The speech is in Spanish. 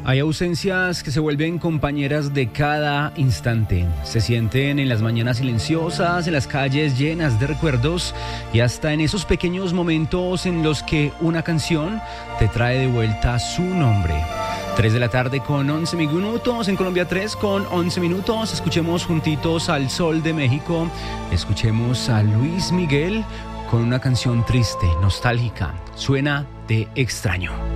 Hay ausencias que se vuelven compañeras de cada instante. Se sienten en las mañanas silenciosas, en las calles llenas de recuerdos y hasta en esos pequeños momentos en los que una canción te trae de vuelta su nombre. 3 de la tarde con 11 minutos, en Colombia 3 con 11 minutos. Escuchemos juntitos al Sol de México. Escuchemos a Luis Miguel con una canción triste, nostálgica. Suena de Extraño.